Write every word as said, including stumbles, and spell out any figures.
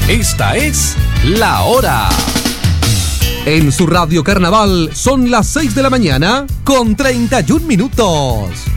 Esta es La Hora. En su radio Carnaval son las seis de la mañana con treinta y un minutos.